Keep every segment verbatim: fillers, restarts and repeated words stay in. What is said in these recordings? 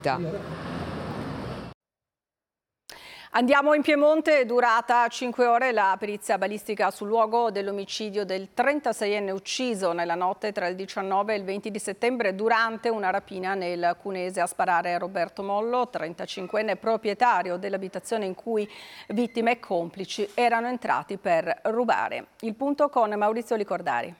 Andiamo in Piemonte, è durata cinque ore la perizia balistica sul luogo dell'omicidio del trentaseienne ucciso nella notte tra il diciannove e il venti di settembre durante una rapina nel Cunese. A sparare Roberto Mollo, trentacinquenne proprietario dell'abitazione in cui vittime e complici erano entrati per rubare. Il punto con Maurizio Licordari.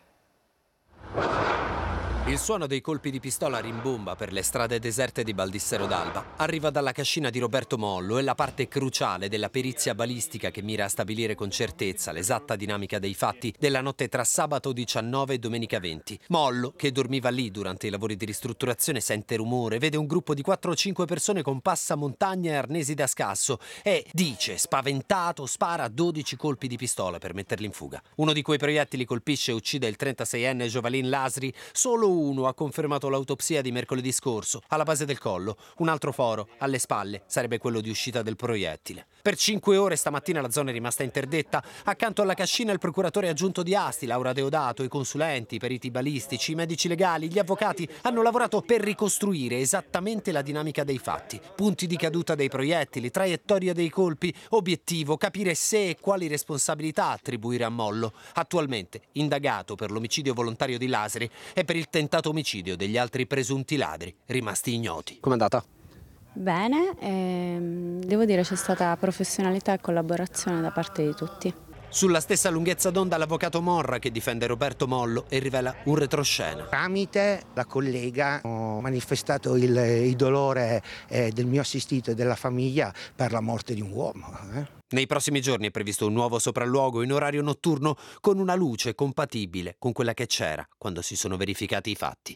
Il suono dei colpi di pistola rimbomba per le strade deserte di Baldissero d'Alba. Arriva dalla cascina di Roberto Mollo e la parte cruciale della perizia balistica che mira a stabilire con certezza l'esatta dinamica dei fatti della notte tra sabato diciannove e domenica venti. Mollo, che dormiva lì durante i lavori di ristrutturazione, sente rumore, vede un gruppo di quattro o cinque persone con passamontagna e arnesi da scasso e, dice, spaventato, spara dodici colpi di pistola per metterli in fuga. Uno di quei proiettili colpisce e uccide il trentaseienne Jovalin Lasri. Solo uno ha confermato l'autopsia di mercoledì scorso, alla base del collo. Un altro foro, alle spalle, sarebbe quello di uscita del proiettile. Per cinque ore stamattina la zona è rimasta interdetta. Accanto alla cascina il procuratore aggiunto di Asti, Laura Deodato, i consulenti, i periti balistici, i medici legali, gli avvocati hanno lavorato per ricostruire esattamente la dinamica dei fatti. Punti di caduta dei proiettili, traiettoria dei colpi, obiettivo, capire se e quali responsabilità attribuire a Mollo, attualmente indagato per l'omicidio volontario di Lasri e per il tentato omicidio degli altri presunti ladri rimasti ignoti. Com'è andata? Bene, ehm, devo dire c'è stata professionalità e collaborazione da parte di tutti. Sulla stessa lunghezza d'onda l'avvocato Morra che difende Roberto Mollo e rivela un retroscena. Tramite la collega ho manifestato il, il dolore eh, del mio assistito e della famiglia per la morte di un uomo. Eh. Nei prossimi giorni è previsto un nuovo sopralluogo in orario notturno con una luce compatibile con quella che c'era quando si sono verificati i fatti.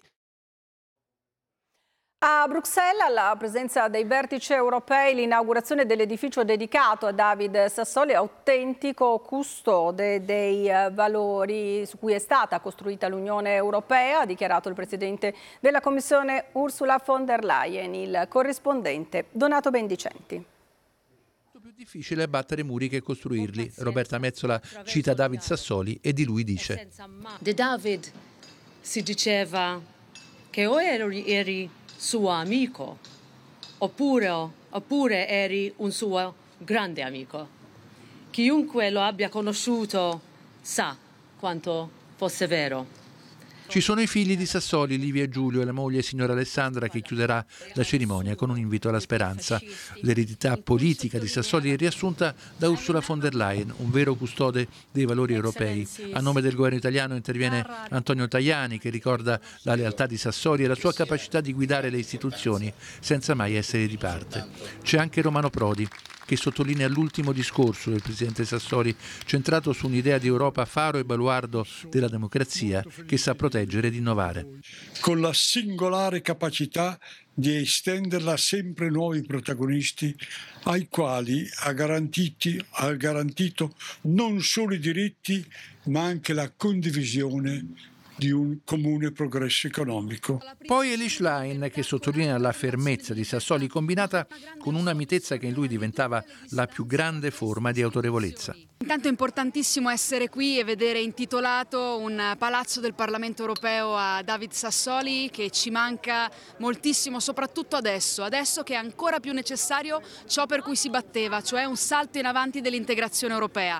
A Bruxelles, alla presenza dei vertici europei, l'inaugurazione dell'edificio dedicato a David Sassoli, autentico custode dei valori su cui è stata costruita l'Unione Europea, ha dichiarato il Presidente della Commissione Ursula von der Leyen, il corrispondente Donato Bendicenti. Più difficile è battere muri che costruirli. Roberta Mezzola cita David Sassoli e di lui dice: Di David si diceva che o eri, eri suo amico oppure, oppure eri un suo grande amico. Chiunque lo abbia conosciuto sa quanto fosse vero. Ci sono i figli di Sassoli, Livia e Giulio, e la moglie signora Alessandra che chiuderà la cerimonia con un invito alla speranza. L'eredità politica di Sassoli è riassunta da Ursula von der Leyen, un vero custode dei valori europei. A nome del governo italiano interviene Antonio Tajani che ricorda la lealtà di Sassoli e la sua capacità di guidare le istituzioni senza mai essere di parte. C'è anche Romano Prodi che sottolinea l'ultimo discorso del presidente Sassoli, centrato su un'idea di Europa faro e baluardo della democrazia che sa proteggere ed innovare. Con la singolare capacità di estenderla a sempre nuovi protagonisti ai quali ha, garantiti, ha garantito non solo i diritti ma anche la condivisione di un comune progresso economico. Poi Elie Schlein che sottolinea la fermezza di Sassoli combinata con una mitezza che in lui diventava la più grande forma di autorevolezza. Intanto è importantissimo essere qui e vedere intitolato un palazzo del Parlamento europeo a David Sassoli che ci manca moltissimo, soprattutto adesso, adesso che è ancora più necessario ciò per cui si batteva, cioè un salto in avanti dell'integrazione europea.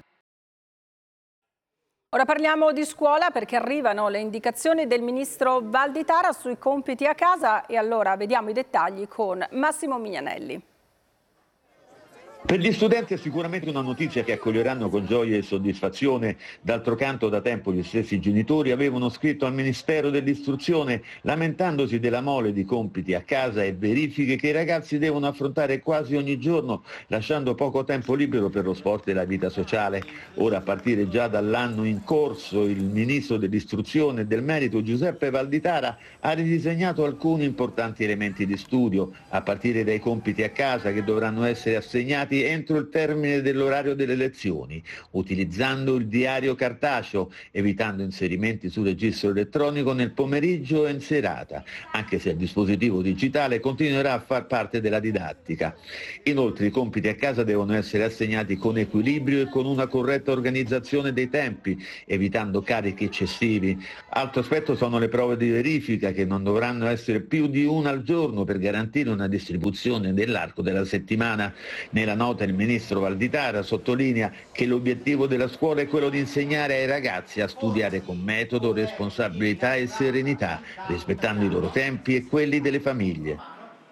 Ora parliamo di scuola perché arrivano le indicazioni del ministro Valditara sui compiti a casa e allora vediamo i dettagli con Massimo Mignanelli. Per gli studenti è sicuramente una notizia che accoglieranno con gioia e soddisfazione. D'altro canto da tempo gli stessi genitori avevano scritto al Ministero dell'Istruzione lamentandosi della mole di compiti a casa e verifiche che i ragazzi devono affrontare quasi ogni giorno, lasciando poco tempo libero per lo sport e la vita sociale. Ora, a partire già dall'anno in corso, il Ministro dell'Istruzione e del Merito Giuseppe Valditara ha ridisegnato alcuni importanti elementi di studio, a partire dai compiti a casa che dovranno essere assegnati pubblicati entro il termine dell'orario delle lezioni, utilizzando il diario cartaceo, evitando inserimenti sul registro elettronico nel pomeriggio e in serata, anche se il dispositivo digitale continuerà a far parte della didattica. Inoltre i compiti a casa devono essere assegnati con equilibrio e con una corretta organizzazione dei tempi, evitando carichi eccessivi. Altro aspetto sono le prove di verifica, che non dovranno essere più di una al giorno per garantire una distribuzione nell'arco della settimana. Nella nota il ministro Valditara sottolinea che l'obiettivo della scuola è quello di insegnare ai ragazzi a studiare con metodo, responsabilità e serenità, rispettando i loro tempi e quelli delle famiglie.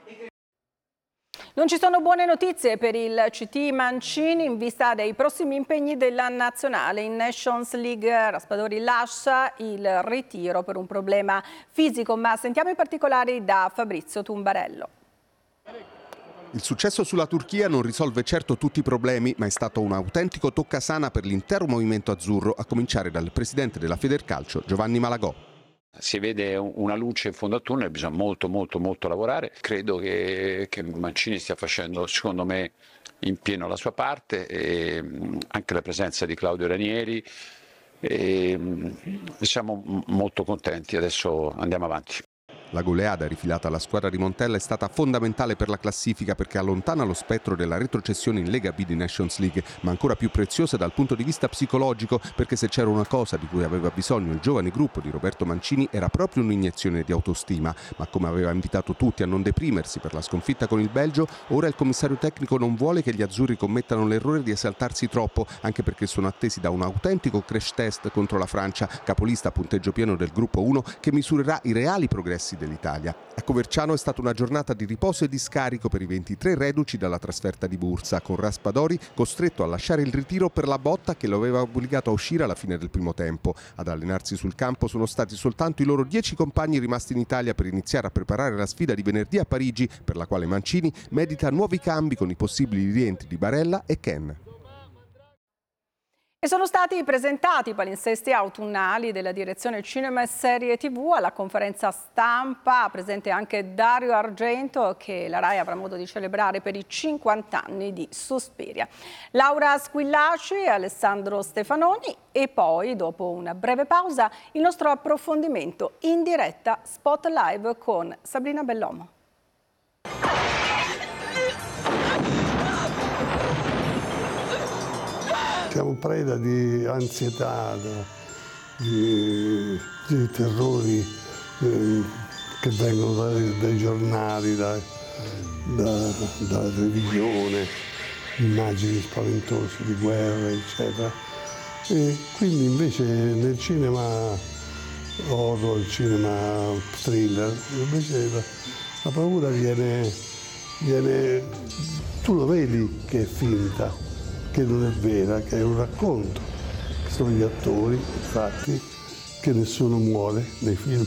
Non ci sono buone notizie per il C T Mancini in vista dei prossimi impegni della nazionale. In Nations League Raspadori lascia il ritiro per un problema fisico, ma sentiamo i particolari da Fabrizio Tumbarello. Il successo sulla Turchia non risolve certo tutti i problemi, ma è stato un autentico toccasana per l'intero movimento azzurro, a cominciare dal presidente della Federcalcio Giovanni Malagò. Si vede una luce in fondo al tunnel, bisogna molto molto molto lavorare. Credo che, che Mancini stia facendo, secondo me, in pieno la sua parte, e anche la presenza di Claudio Ranieri, e siamo molto contenti. Adesso andiamo avanti. La goleada rifilata alla squadra di Montella è stata fondamentale per la classifica, perché allontana lo spettro della retrocessione in Lega B di Nations League, ma ancora più preziosa dal punto di vista psicologico, perché se c'era una cosa di cui aveva bisogno il giovane gruppo di Roberto Mancini era proprio un'iniezione di autostima. Ma come aveva invitato tutti a non deprimersi per la sconfitta con il Belgio, ora il commissario tecnico non vuole che gli azzurri commettano l'errore di esaltarsi troppo, anche perché sono attesi da un autentico crash test contro la Francia, capolista a punteggio pieno del gruppo uno, che misurerà i reali progressi dell'Italia. A Coverciano è stata una giornata di riposo e di scarico per i ventitré reduci dalla trasferta di Bursa, con Raspadori costretto a lasciare il ritiro per la botta che lo aveva obbligato a uscire alla fine del primo tempo. Ad allenarsi sul campo sono stati soltanto i loro dieci compagni rimasti in Italia per iniziare a preparare la sfida di venerdì a Parigi, per la quale Mancini medita nuovi cambi con i possibili rientri di Barella e Ken. E sono stati presentati i palinsesti autunnali della direzione Cinema e Serie tivù alla conferenza stampa, presente anche Dario Argento, che la Rai avrà modo di celebrare per i cinquanta anni di Suspiria. Laura Squillaci e Alessandro Stefanoni, e poi, dopo una breve pausa, il nostro approfondimento in diretta Spot Live con Sabrina Bellomo. Siamo preda di ansietà, di, di terrori eh, che vengono dai, dai giornali, dai, da, dalla televisione, immagini spaventose di guerra, eccetera. E quindi invece nel cinema horror, il cinema thriller, invece la, la paura viene, viene, tu lo vedi che è finta, che non è vera, che è un racconto, che sono gli attori, infatti, che nessuno muore nei film.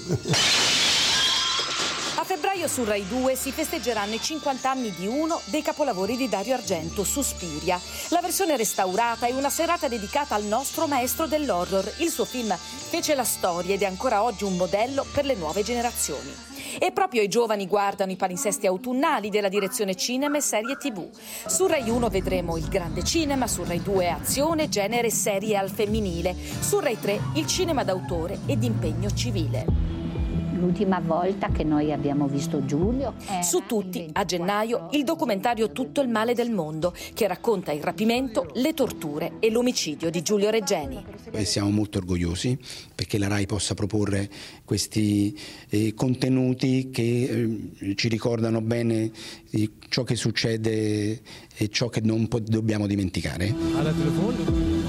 A febbraio su Rai due si festeggeranno i cinquanta anni di uno dei capolavori di Dario Argento, Suspiria. La versione restaurata è una serata dedicata al nostro maestro dell'horror. Il suo film fece la storia ed è ancora oggi un modello per le nuove generazioni. E proprio i giovani guardano i palinsesti autunnali della direzione Cinema e Serie tivù. Su Rai uno vedremo il grande cinema, su Rai due azione, genere, serie al femminile, su Rai tre il cinema d'autore ed impegno civile. L'ultima volta che noi abbiamo visto Giulio. Su Tutti, a gennaio, il documentario Tutto il male del mondo, che racconta il rapimento, le torture e l'omicidio di Giulio Regeni. E siamo molto orgogliosi perché la Rai possa proporre questi eh, contenuti che eh, ci ricordano bene eh, ciò che succede e ciò che non dobbiamo dimenticare. Alla telefono.